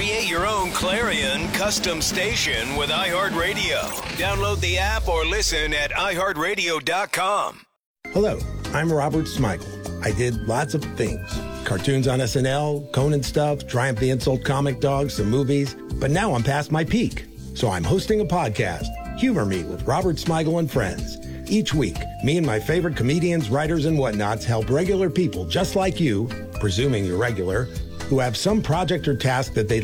Create your own Clarion custom station with iHeartRadio. Download the app or listen at iHeartRadio.com. Hello, I'm Robert Smigel. I did lots of things. Cartoons on SNL, Conan stuff, Triumph the Insult Comic Dog, some movies. But now I'm past my peak. So I'm hosting a podcast, Humor Me with Robert Smigel and Friends. Each week, me and my favorite comedians, writers, and whatnots help regular people just like you, presuming you're regular, who have some project or task that they'd